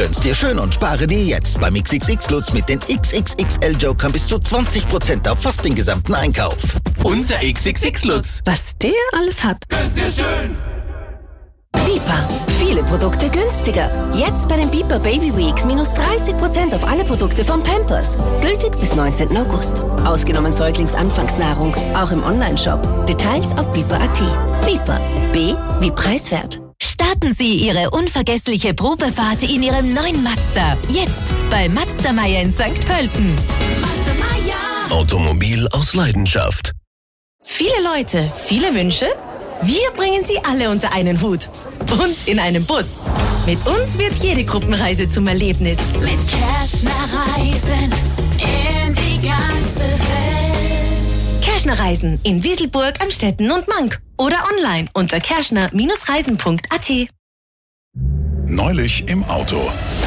Gönn's dir schön und spare dir jetzt beim XXX Lutz mit den XXXL Jokern bis zu 20% auf fast den gesamten Einkauf. Unser XXX Lutz. Was der alles hat. Gönn's dir schön. Biper. Viele Produkte günstiger. Jetzt bei den Biper Baby Weeks minus 30% auf alle Produkte von Pampers. Gültig bis 19. August. Ausgenommen Säuglingsanfangsnahrung. Auch im Onlineshop. Details auf biper.at. Biper. B wie preiswert. Starten Sie Ihre unvergessliche Probefahrt in Ihrem neuen Mazda. Jetzt bei Mazda Meier in St. Pölten. Mazda Meier. Automobil aus Leidenschaft. Viele Leute, viele Wünsche? Wir bringen sie alle unter einen Hut. Und in einem Bus. Mit uns wird jede Gruppenreise zum Erlebnis. Mit Kerschner Reisen in die ganze Welt. Kerschner Reisen in Wieselburg, Amstetten und Mank. Oder online unter kerschner-reisen.at. Neulich im Auto.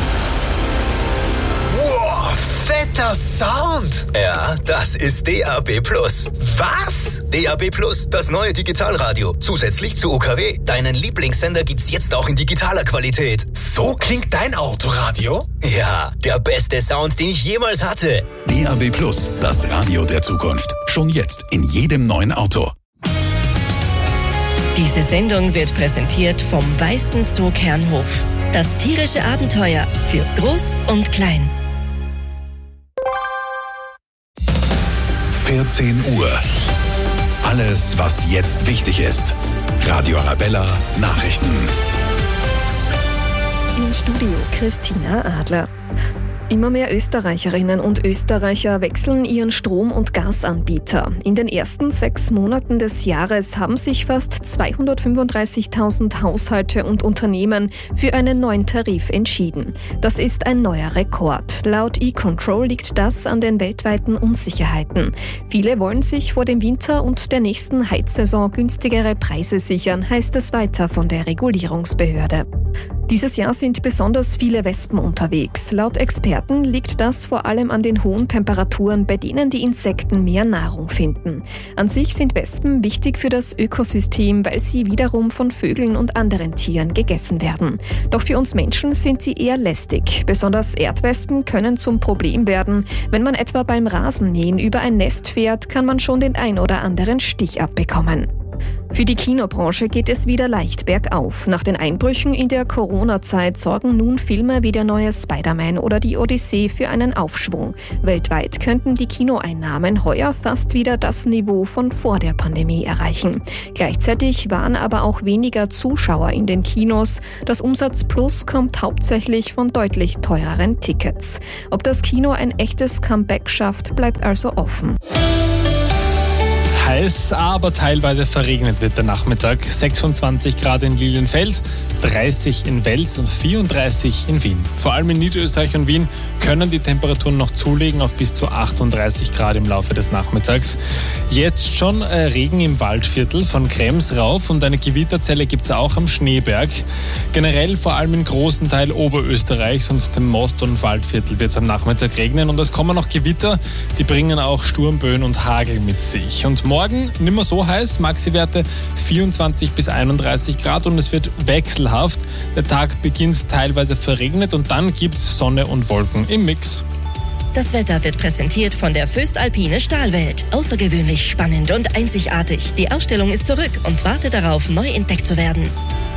Wow, fetter Sound! Ja, das ist DAB+. Was? DAB+, das neue Digitalradio. Zusätzlich zu UKW. Deinen Lieblingssender gibt's jetzt auch in digitaler Qualität. So klingt dein Autoradio? Ja, der beste Sound, den ich jemals hatte. DAB+, das Radio der Zukunft. Schon jetzt in jedem neuen Auto. Diese Sendung wird präsentiert vom Weißen Zoo Kernhof. Das tierische Abenteuer für Groß und Klein. 14 Uhr. Alles, was jetzt wichtig ist. Radio Arabella Nachrichten. Im Studio Christina Adler. Immer mehr Österreicherinnen und Österreicher wechseln ihren Strom- und Gasanbieter. In den ersten 6 Monaten des Jahres haben sich fast 235.000 Haushalte und Unternehmen für einen neuen Tarif entschieden. Das ist ein neuer Rekord. Laut E-Control liegt das an den weltweiten Unsicherheiten. Viele wollen sich vor dem Winter und der nächsten Heizsaison günstigere Preise sichern, heißt es weiter von der Regulierungsbehörde. Dieses Jahr sind besonders viele Wespen unterwegs. Laut Experten liegt das vor allem an den hohen Temperaturen, bei denen die Insekten mehr Nahrung finden. An sich sind Wespen wichtig für das Ökosystem, weil sie wiederum von Vögeln und anderen Tieren gegessen werden. Doch für uns Menschen sind sie eher lästig. Besonders Erdwespen können zum Problem werden. Wenn man etwa beim Rasenmähen über ein Nest fährt, kann man schon den ein oder anderen Stich abbekommen. Für die Kinobranche geht es wieder leicht bergauf. Nach den Einbrüchen in der Corona-Zeit sorgen nun Filme wie der neue Spider-Man oder die Odyssee für einen Aufschwung. Weltweit könnten die Kinoeinnahmen heuer fast wieder das Niveau von vor der Pandemie erreichen. Gleichzeitig waren aber auch weniger Zuschauer in den Kinos. Das Umsatzplus kommt hauptsächlich von deutlich teureren Tickets. Ob das Kino ein echtes Comeback schafft, bleibt also offen. Heiß, aber teilweise verregnet wird der Nachmittag. 26 Grad in Lilienfeld, 30 in Wels und 34 in Wien. Vor allem in Niederösterreich und Wien können die Temperaturen noch zulegen auf bis zu 38 Grad im Laufe des Nachmittags. Jetzt schon Regen im Waldviertel von Krems rauf und eine Gewitterzelle gibt es auch am Schneeberg. Generell vor allem im großen Teil Oberösterreichs und dem Most- und Waldviertel wird es am Nachmittag regnen und es kommen noch Gewitter, die bringen auch Sturmböen und Hagel mit sich. Und morgen nicht mehr so heiß, Maxi-Werte 24 bis 31 Grad und es wird wechselhaft. Der Tag beginnt teilweise verregnet und dann gibt es Sonne und Wolken im Mix. Das Wetter wird präsentiert von der Föstalpine Stahlwelt. Außergewöhnlich spannend und einzigartig. Die Ausstellung ist zurück und wartet darauf, neu entdeckt zu werden.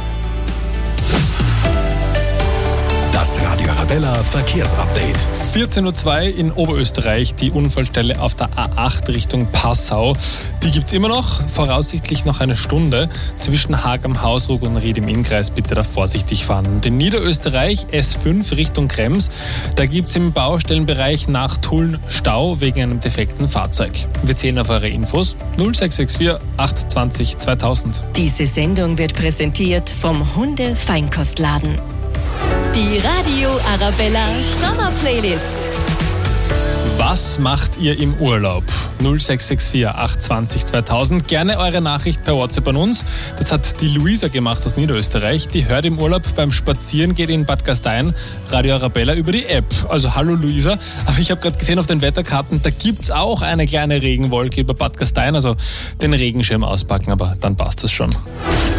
Das Radio Arabella Verkehrsupdate. 14.02 Uhr in Oberösterreich, die Unfallstelle auf der A8 Richtung Passau. Die gibt es immer noch, voraussichtlich noch eine Stunde. Zwischen Haag am Hausruck und Ried im Innkreis bitte da vorsichtig fahren. Und in Niederösterreich S5 Richtung Krems, da gibt es im Baustellenbereich nach Tulln Stau wegen einem defekten Fahrzeug. Wir zählen auf eure Infos 0664 820 2000. Diese Sendung wird präsentiert vom Hunde-Feinkostladen. Die Radio Arabella Sommerplaylist. Was macht ihr im Urlaub? 0664 820 2000. Gerne eure Nachricht per WhatsApp an uns. Das hat die Luisa gemacht aus Niederösterreich. Die hört im Urlaub beim Spazierengehen in Bad Gastein Radio Arabella über die App. Also hallo Luisa. Aber ich habe gerade gesehen auf den Wetterkarten, da gibt's auch eine kleine Regenwolke über Bad Gastein. Also den Regenschirm auspacken, aber dann passt das schon.